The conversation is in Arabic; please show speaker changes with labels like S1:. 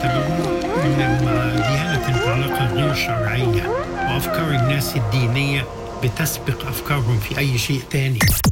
S1: يعتبروه إن ديانة علاقة غير شرعية، وأفكار الناس الدينية بتسبق أفكارهم في أي شيء تاني.